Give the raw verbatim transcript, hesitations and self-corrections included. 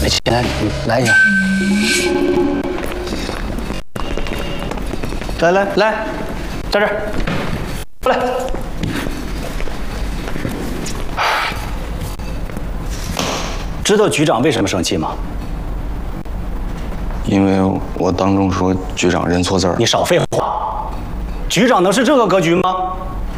起来，你来一下。来来来，在这儿，过来。知道局长为什么生气吗？ 因为我当众说局长认错字儿。 你少废话，局长能是这个格局吗？